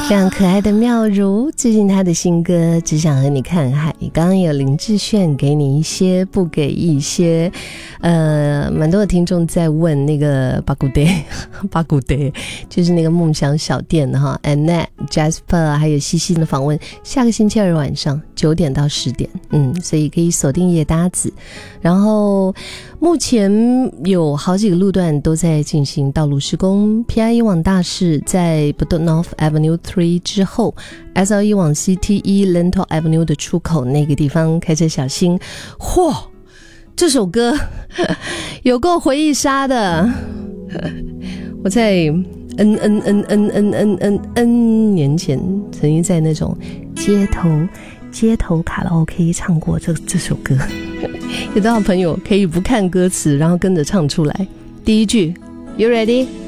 非常可爱的妙如，最近她的新歌《只想和你看海》，刚刚有林志炫给你一些不给一些，蛮多的听众在问那个巴古德就是那个梦想小店哈 Annette Jasper 还有西西的访问，下个星期二晚上9点到10点，所以可以锁定夜搭子。然后目前有好几个路段都在进行道路施工， PIE 往大市在 North Avenue 3之后 SLE 往 CTE Lentor Avenue 的出口那个地方开车小心。嚯，这首歌有够回忆杀的，我在年前曾经在那种街头卡拉 OK 唱过这首歌。有多少朋友可以不看歌词然后跟着唱出来？第一句 You ready?